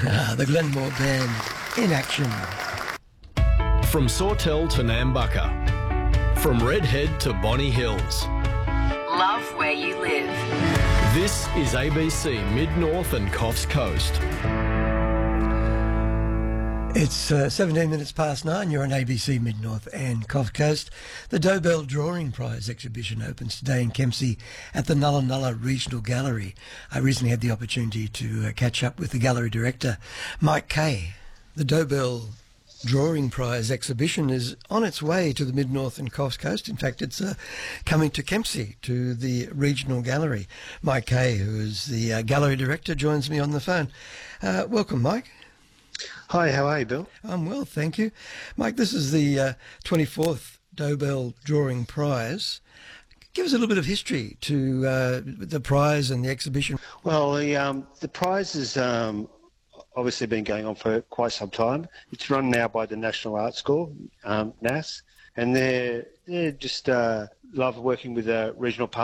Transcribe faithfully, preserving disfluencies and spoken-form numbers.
Ah, the Glenmore Band in action. From Sawtell to Nambucca, from Redhead to Bonny Hills. Love where you live. This is A B C Mid-North and Coffs Coast. It's uh, seventeen minutes past nine. You're on A B C Mid-North and Coffs Coast. The Dobell Drawing Prize exhibition opens today in Kempsey at the Nulla Nulla Regional Gallery. I recently had the opportunity to uh, catch up with the gallery director, Mike Kay. The Dobell Drawing Prize exhibition is on its way to the Mid-North and Coffs Coast. In fact, it's uh, coming to Kempsey, to the Regional Gallery. Mike Kay, who is the uh, gallery director, joins me on the phone. Uh, welcome, Mike. Hi, how are you, Bill? I'm well, thank you. Mike, this is the uh, twenty-fourth Dobell Drawing Prize. Give us a little bit of history to uh, the prize and the exhibition. Well, the, um, the prize has um, obviously been going on for quite some time. It's run now by the National Art School, um, N A S, and they're, they're just uh, love working with uh, regional partners.